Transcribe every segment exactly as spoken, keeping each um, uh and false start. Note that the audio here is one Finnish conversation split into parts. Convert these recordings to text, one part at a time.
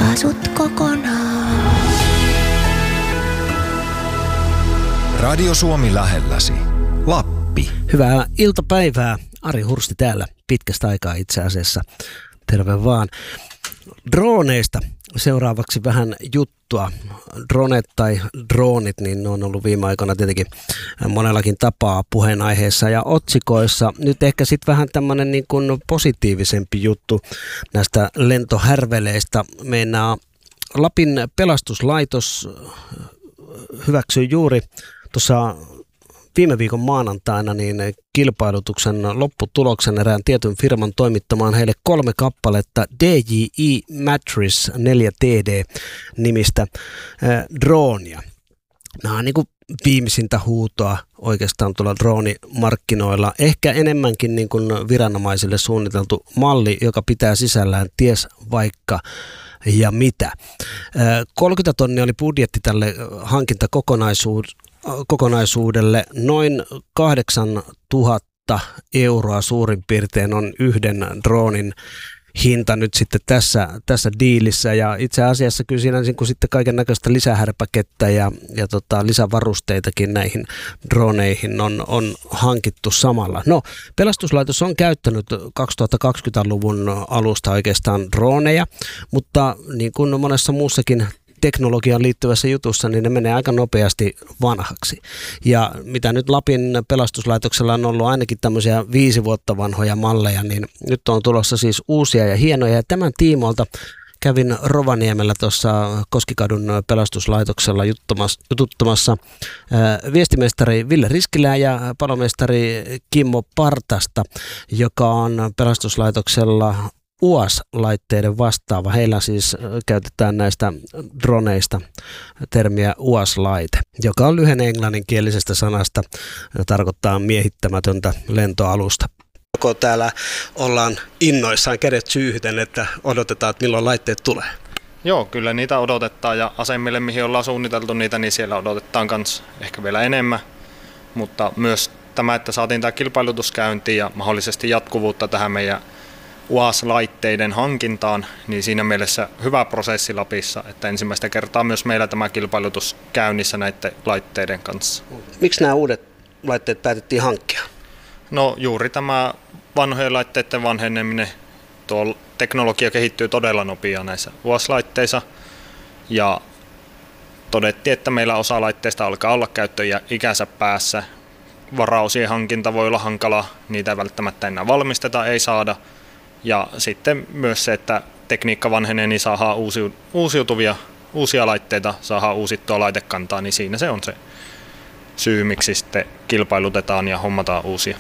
saa sut kokonaan. Radio Suomi lähelläsi. Lappi. Hyvää iltapäivää. Ari Hursti täällä pitkästä aikaa itse asiassa. Terve vaan. Droneista seuraavaksi vähän juttua. Dronet tai droonit, niin ne on ollut viime aikoina tietenkin monellakin tapaa puheenaiheessa ja otsikoissa. Nyt ehkä sitten vähän tämmöinen niin kuin positiivisempi juttu näistä lentohärveleistä. Meinaa Lapin pelastuslaitos hyväksyi juuri tuossa viime viikon maanantaina niin kilpailutuksen lopputuloksen erään tietyn firman toimittamaan heille kolme kappaletta D J I Matrix neljä T D-nimistä äh, droonia. Nämä on niin kuin viimeisintä huutoa oikeastaan tuolla droonimarkkinoilla. Ehkä enemmänkin niin kuin viranomaisille suunniteltu malli, joka pitää sisällään ties vaikka ja mitä. kolmekymmentä tonnia oli budjetti tälle hankintakokonaisuudelle. Noin kahdeksantuhatta euroa suurin piirtein on yhden droonin hinta nyt sitten tässä, tässä diilissä. Ja itse asiassa kyllä siinä niin sitten kaiken näköistä lisähärpäkettä ja, ja tota, lisävarusteitakin näihin droneihin on, on hankittu samalla. No, pelastuslaitos on käyttänyt kaksituhattakaksikymmentäluvun alusta oikeastaan droneja, mutta niin kuin monessa muussakin teknologiaan liittyvässä jutussa, niin ne menee aika nopeasti vanhaksi. Ja mitä nyt Lapin pelastuslaitoksella on ollut ainakin tämmöisiä viisi vuotta vanhoja malleja, niin nyt on tulossa siis uusia ja hienoja. Ja tämän tiimoilta kävin Rovaniemellä tuossa Koskikadun pelastuslaitoksella jututtamassa viestimestari Ville Riskilää ja palomestari Kimmo Partasta, joka on pelastuslaitoksella U A S-laitteiden vastaava. Heillä siis käytetään näistä droneista termiä U A S-laite, joka on lyhenne englanninkielisestä sanasta ja tarkoittaa miehittämätöntä lentoalusta. Joko täällä ollaan innoissaan kädet syyhyten, että odotetaan, että milloin laitteet tulee? Joo, kyllä niitä odotetaan ja asemille, mihin ollaan suunniteltu niitä, niin siellä odotetaan myös ehkä vielä enemmän, mutta myös tämä, että saatiin tämä kilpailutus käyntiin ja mahdollisesti jatkuvuutta tähän meidän U A S-laitteiden hankintaan, niin siinä mielessä hyvä prosessi Lapissa, että ensimmäistä kertaa myös meillä tämä kilpailutus käynnissä näiden laitteiden kanssa. Miksi nämä uudet laitteet päätettiin hankkia? No juuri tämä vanhojen laitteiden vanheneminen, tuo teknologia kehittyy todella nopeasti näissä U A S-laitteissa ja todettiin, että meillä osa laitteista alkaa olla käyttöikänsä päässä. Varaosien hankinta voi olla hankalaa, niitä välttämättä enää valmisteta, ei saada. Ja sitten myös se, että tekniikka vanhenee, niin saadaan uusiutuvia, uusia laitteita, saadaan uusittua laitekantaa, niin siinä se on se syy, miksi sitten kilpailutetaan ja hommataan uusia.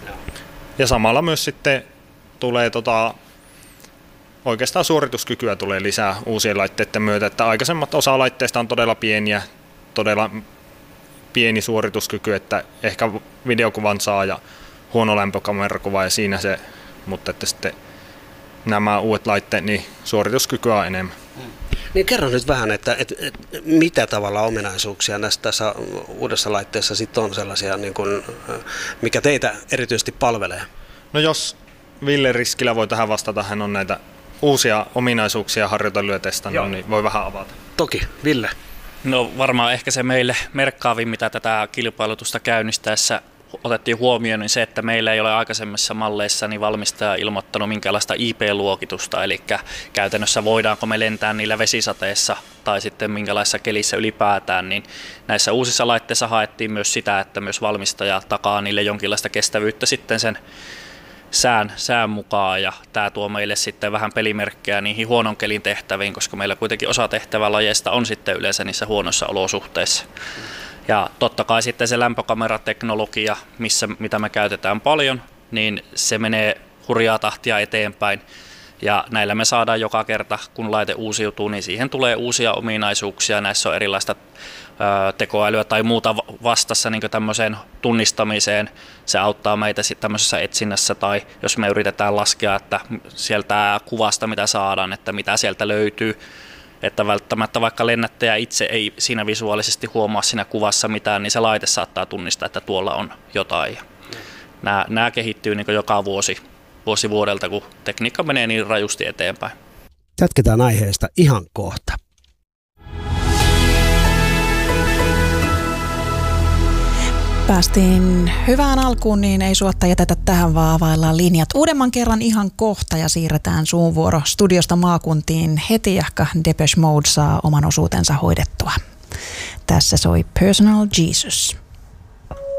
Ja samalla myös sitten tulee tota, oikeastaan suorituskykyä tulee lisää uusien laitteiden myötä, että aikaisemmat osa laitteista on todella pieniä, todella pieni suorituskyky, että ehkä videokuvan saa ja huono lämpökamerakuva ja siinä se, mutta että sitten nämä uudet laitteet, niin suorituskykyä on enemmän. Niin kerro nyt vähän, että, että, että mitä tavalla ominaisuuksia näissä tässä uudessa laitteessa sitten on sellaisia, niin kuin, mikä teitä erityisesti palvelee? No jos Ville Riskilä voi tähän vastata, hän on näitä uusia ominaisuuksia harjoitellut ja testannut, niin voi vähän avata. Toki, Ville. No varmaan ehkä se meille merkkaavin, mitä tätä kilpailutusta käynnistäessä otettiin huomioon, niin se, että meillä ei ole aikaisemmissa malleissa niin valmistaja ilmoittanut minkäänlaista I P-luokitusta, eli käytännössä voidaanko me lentää niillä vesisateessa tai sitten minkälaisessa kelissä ylipäätään, niin näissä uusissa laitteissa haettiin myös sitä, että myös valmistaja takaa niille jonkinlaista kestävyyttä sitten sen sään, sään mukaan, ja tämä tuo meille sitten vähän pelimerkkejä niihin huonon kelin tehtäviin, koska meillä kuitenkin osa tehtävälajeista on sitten yleensä niissä huonoissa olosuhteissa. Ja totta kai sitten se lämpökamerateknologia, missä, mitä me käytetään paljon, niin se menee hurjaa tahtia eteenpäin. Ja näillä me saadaan joka kerta, kun laite uusiutuu, niin siihen tulee uusia ominaisuuksia. Näissä on erilaista ö, tekoälyä tai muuta vastassa niin tämmöiseen tunnistamiseen. Se auttaa meitä sitten tämmöisessä etsinnässä, tai jos me yritetään laskea, että sieltä kuvasta mitä saadaan, että mitä sieltä löytyy. Että välttämättä vaikka lennättäjä itse ei siinä visuaalisesti huomaa siinä kuvassa mitään, niin se laite saattaa tunnistaa, että tuolla on jotain. Nämä, nämä kehittyy niin joka vuosi, vuosi vuodelta, kun tekniikka menee niin rajusti eteenpäin. Jatketaan aiheesta ihan kohta. Päästiin hyvään alkuun, niin ei suotta jätetä tähän, vaan availlaan linjat uudemman kerran ihan kohta ja siirretään suun vuoro studiosta maakuntiin heti, jahka Depeche Mode saa oman osuutensa hoidettua. Tässä soi Personal Jesus.